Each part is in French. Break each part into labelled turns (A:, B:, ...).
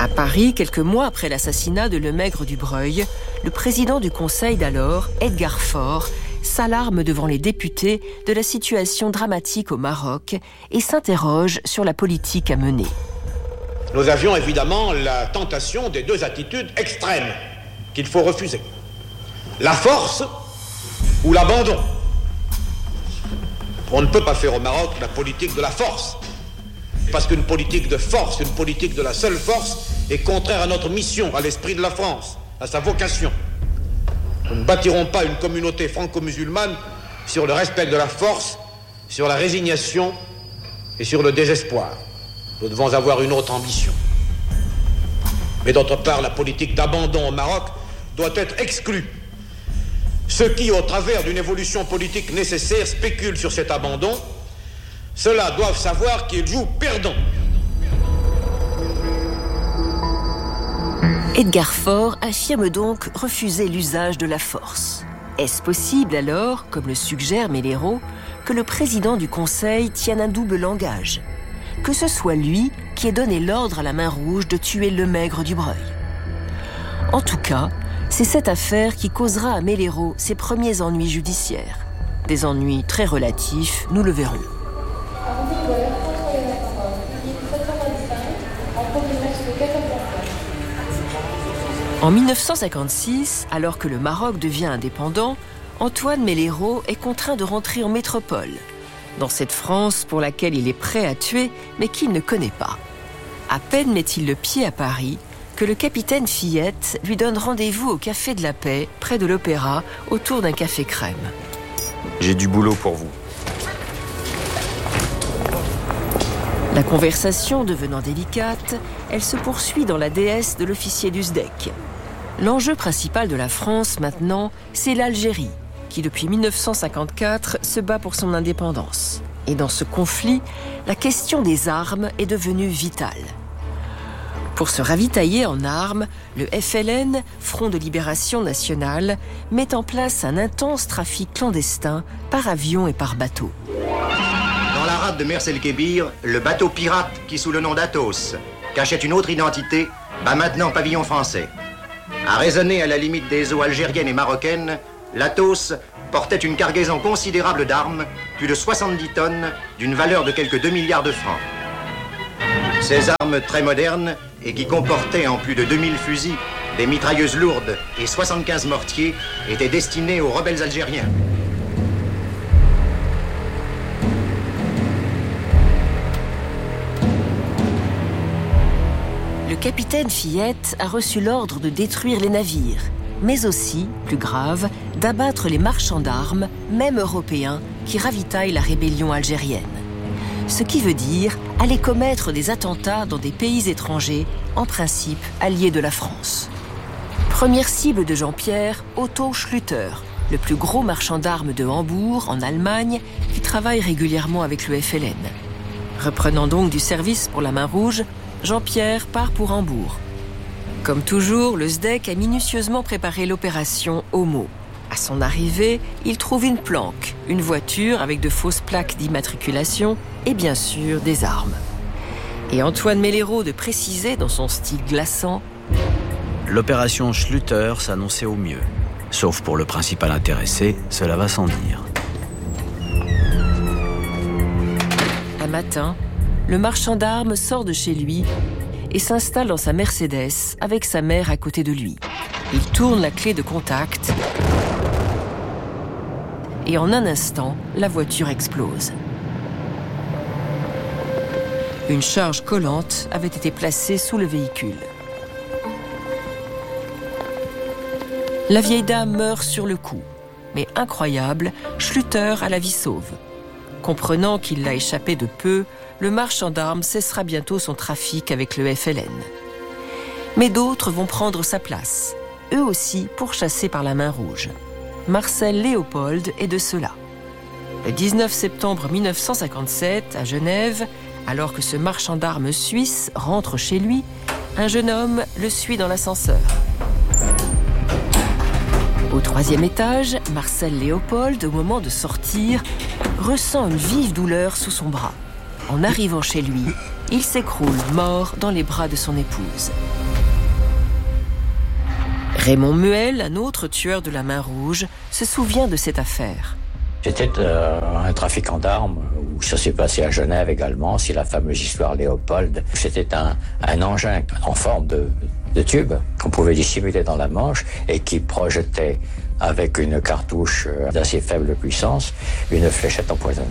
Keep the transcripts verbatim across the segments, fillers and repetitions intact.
A: À Paris, quelques mois après l'assassinat de Lemaigre du Breuil, le président du Conseil d'alors, Edgar Faure, s'alarme devant les députés de la situation dramatique au Maroc et s'interroge sur la politique à mener.
B: Nous avions évidemment la tentation des deux attitudes extrêmes qu'il faut refuser. La force ou l'abandon. On ne peut pas faire au Maroc la politique de la force. Parce qu'une politique de force, une politique de la seule force, est contraire à notre mission, à l'esprit de la France, à sa vocation. Nous ne bâtirons pas une communauté franco-musulmane sur le respect de la force, sur la résignation et sur le désespoir. Nous devons avoir une autre ambition. Mais d'autre part, la politique d'abandon au Maroc doit être exclue. Ceux qui, au travers d'une évolution politique nécessaire, spéculent sur cet abandon, ceux-là doivent savoir qu'ils jouent perdant.
A: Edgar Faure affirme donc refuser l'usage de la force. Est-ce possible alors, comme le suggère Melero, que le président du Conseil tienne un double langage ? Que ce soit lui qui ait donné l'ordre à la Main Rouge de tuer Lemaigre du Breuil. En tout cas, c'est cette affaire qui causera à Melero ses premiers ennuis judiciaires. Des ennuis très relatifs, nous le verrons. En mille neuf cent cinquante-six, alors que le Maroc devient indépendant, Antoine Melero est contraint de rentrer en métropole, dans cette France pour laquelle il est prêt à tuer, mais qu'il ne connaît pas. À peine met-il le pied à Paris que le capitaine Fillette lui donne rendez-vous au Café de la Paix, près de l'Opéra, autour d'un café crème.
C: J'ai du boulot pour vous.
A: La conversation devenant délicate, elle se poursuit dans la déesse de l'officier du S D E C. L'enjeu principal de la France, maintenant, c'est l'Algérie, qui depuis mille neuf cent cinquante-quatre se bat pour son indépendance. Et dans ce conflit, la question des armes est devenue vitale. Pour se ravitailler en armes, le F L N, Front de Libération Nationale, met en place un intense trafic clandestin par avion et par bateau.
D: Dans la rade de Mers el-Kébir, le bateau pirate qui, sous le nom d'Athos, cachait une autre identité, bat maintenant pavillon français. Arraisonné à la limite des eaux algériennes et marocaines, l'Athos portait une cargaison considérable d'armes, plus de soixante-dix tonnes, d'une valeur de quelques deux milliards de francs. Ces armes très modernes, et qui comportaient en plus de deux mille fusils, des mitrailleuses lourdes et soixante-quinze mortiers, étaient destinées aux rebelles algériens.
A: Le capitaine Fillette a reçu l'ordre de détruire les navires, mais aussi, plus grave, d'abattre les marchands d'armes, même européens, qui ravitaillent la rébellion algérienne. Ce qui veut dire aller commettre des attentats dans des pays étrangers, en principe alliés de la France. Première cible de Jean-Pierre, Otto Schlüter, le plus gros marchand d'armes de Hambourg, en Allemagne, qui travaille régulièrement avec le F L N. Reprenant donc du service pour la Main Rouge, Jean-Pierre part pour Hambourg. Comme toujours, le S D E C a minutieusement préparé l'opération Homo. À son arrivée, il trouve une planque, une voiture avec de fausses plaques d'immatriculation et bien sûr des armes. Et Antoine Melero de préciser dans son style glaçant:
C: L'opération Schlüter s'annonçait au mieux. Sauf pour le principal intéressé, cela va sans dire.
A: Un matin, le marchand d'armes sort de chez lui et s'installe dans sa Mercedes avec sa mère à côté de lui. Il tourne la clé de contact et en un instant, la voiture explose. Une charge collante avait été placée sous le véhicule. La vieille dame meurt sur le coup, mais incroyable, Schlüter a la vie sauve. Comprenant qu'il l'a échappé de peu, le marchand d'armes cessera bientôt son trafic avec le F L N. Mais d'autres vont prendre sa place, eux aussi pourchassés par la Main Rouge. Marcel Léopold est de ceux-là. Le dix-neuf septembre mille neuf cent cinquante-sept, à Genève, alors que ce marchand d'armes suisse rentre chez lui, un jeune homme le suit dans l'ascenseur. Au troisième étage, Marcel Léopold, au moment de sortir, ressent une vive douleur sous son bras. En arrivant chez lui, il s'écroule mort dans les bras de son épouse. Raymond Muel, un autre tueur de la Main Rouge, se souvient de cette affaire.
E: C'était euh, un trafiquant d'armes, où ça s'est passé à Genève également, c'est la fameuse histoire Léopold. C'était un, un engin en forme de, de tube qu'on pouvait dissimuler dans la manche et qui projetait avec une cartouche d'assez faible puissance une fléchette empoisonnée.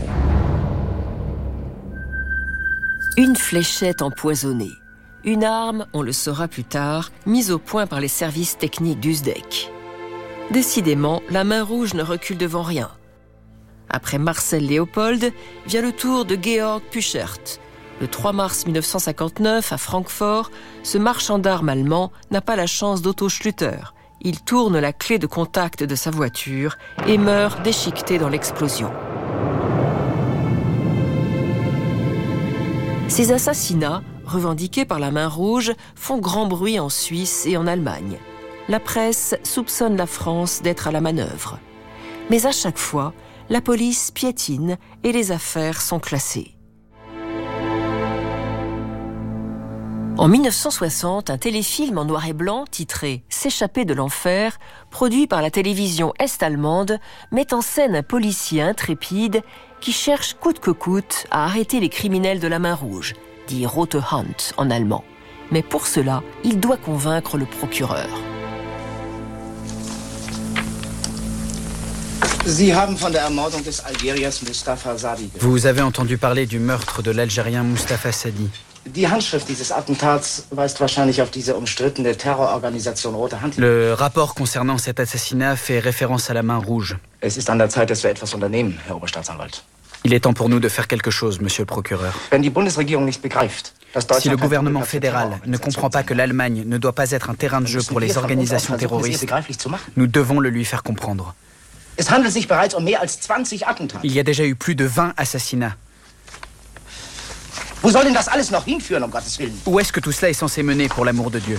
A: Une fléchette empoisonnée. Une arme, on le saura plus tard, mise au point par les services techniques d'U S D E C. Décidément, la Main Rouge ne recule devant rien. Après Marcel Léopold, vient le tour de Georg Puchert. Le trois mars mille neuf cent cinquante-neuf, à Francfort, ce marchand d'armes allemand n'a pas la chance d'Otto Schlüter. Il tourne la clé de contact de sa voiture et meurt déchiqueté dans l'explosion. Ces assassinats, revendiqués par la Main Rouge, font grand bruit en Suisse et en Allemagne. La presse soupçonne la France d'être à la manœuvre. Mais à chaque fois, la police piétine et les affaires sont classées. En mille neuf cent soixante, un téléfilm en noir et blanc titré « S'échapper de l'enfer », produit par la télévision est-allemande, met en scène un policier intrépide qui cherche coûte que coûte à arrêter les criminels de la Main Rouge, dit « Rote Hand » en allemand. Mais pour cela, il doit convaincre le procureur.
C: Vous avez entendu parler du meurtre de l'Algérien Mustapha Sadi. Le rapport concernant cet assassinat fait référence à la Main Rouge. Il est temps pour nous de faire quelque chose, monsieur le procureur. Si le gouvernement fédéral ne comprend pas que l'Allemagne ne doit pas être un terrain de jeu pour les organisations terroristes, nous devons le lui faire comprendre. Il y a déjà eu plus de vingt assassinats. Où est-ce que tout cela est censé mener, pour l'amour de Dieu ?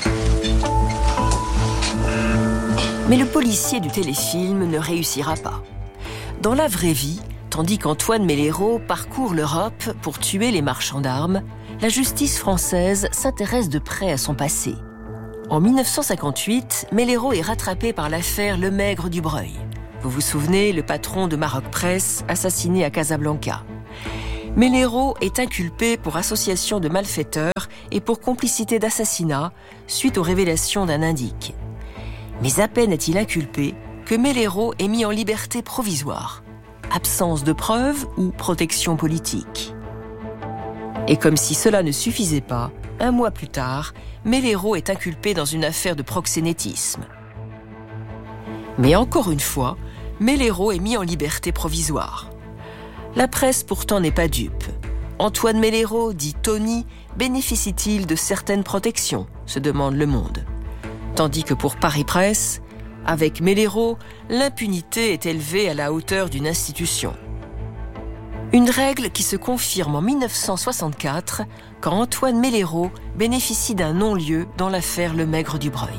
A: Mais le policier du téléfilm ne réussira pas. Dans la vraie vie, tandis qu'Antoine Mellero parcourt l'Europe pour tuer les marchands d'armes, la justice française s'intéresse de près à son passé. En mille neuf cent cinquante-huit, Mellero est rattrapé par l'affaire Lemaigre du Breuil. Vous vous souvenez, le patron de Maroc Presse, assassiné à Casablanca. Mellero est inculpé pour association de malfaiteurs et pour complicité d'assassinat suite aux révélations d'un indique. Mais à peine est-il inculpé que Mellero est mis en liberté provisoire. Absence de preuves ou protection politique. Et comme si cela ne suffisait pas, un mois plus tard, Mellero est inculpé dans une affaire de proxénétisme. Mais encore une fois, Mellero est mis en liberté provisoire. La presse pourtant n'est pas dupe. Antoine Mellero, dit Tony, bénéficie-t-il de certaines protections, se demande Le Monde. Tandis que pour Paris Presse, avec Mellero, l'impunité est élevée à la hauteur d'une institution. Une règle qui se confirme en mille neuf cent soixante-quatre, quand Antoine Mellero bénéficie d'un non-lieu dans l'affaire Lemaigre du Breuil.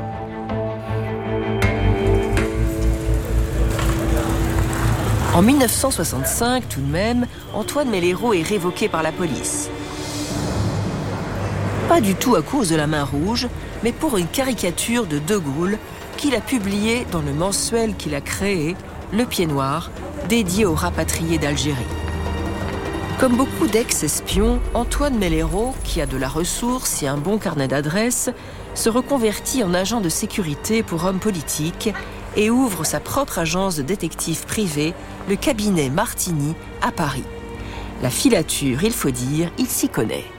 A: En mille neuf cent soixante-cinq, tout de même, Antoine Mellero est révoqué par la police. Pas du tout à cause de la Main Rouge, mais pour une caricature de De Gaulle qu'il a publiée dans le mensuel qu'il a créé, Le Pied Noir, dédié aux rapatriés d'Algérie. Comme beaucoup d'ex-espions, Antoine Mellero, qui a de la ressource et un bon carnet d'adresses, se reconvertit en agent de sécurité pour hommes politiques et ouvre sa propre agence de détective privé, le cabinet Martini, à Paris. La filature, il faut dire, il s'y connaît.